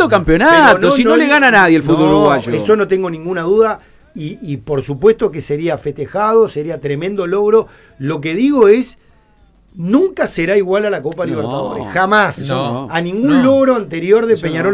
Tremendo campeonato, si no le gana a nadie el fútbol uruguayo. Eso no tengo ninguna duda. Y por supuesto que sería festejado, sería tremendo logro. Lo que digo es, nunca será igual a la Copa Libertadores. Jamás. A ningún logro anterior de Peñarol